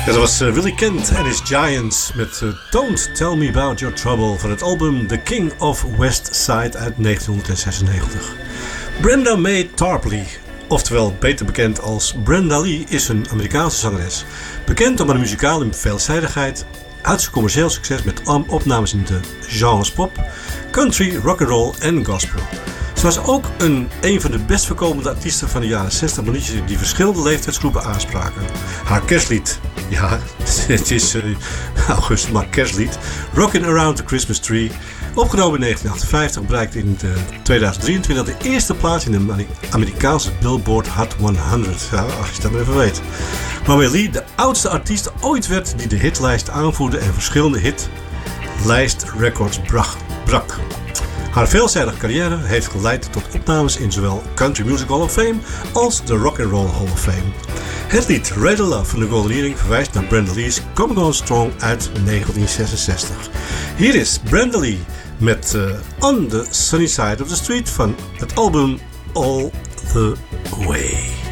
Ja, dat was Willie Kent en his Giants met Don't Tell Me About Your Trouble van het album The King of West Side uit 1996. Brenda Mae Tarpley, oftewel beter bekend als Brenda Lee, is een Amerikaanse zangeres. Bekend om haar muzikale veelzijdigheid, had ze commercieel succes met opnames in de genres pop, country, rock'n'roll en gospel. Ze was ook een van de best verkopende artiesten van de jaren 60 met liedjes die verschillende leeftijdsgroepen aanspraken. Haar kerstlied, ja, het is augustus, maar kerstlied, Rockin' Around the Christmas Tree, opgenomen in 1958, bereikte in 2023 de eerste plaats in de Amerikaanse Billboard Hot 100, ja, als je dat maar even weet. Waarmee Lee de oudste artiest ooit werd die de hitlijst aanvoerde en verschillende hitlijstrecords brak. Haar veelzijdige carrière heeft geleid tot opnames in zowel Country Music Hall of Fame als de Rock and Roll Hall of Fame. Het lied Radar Love van de Golden Earring verwijst naar Brenda Lee's Coming On Strong uit 1966. Hier is Brenda Lee met On the Sunny Side of the Street van het album All the Way.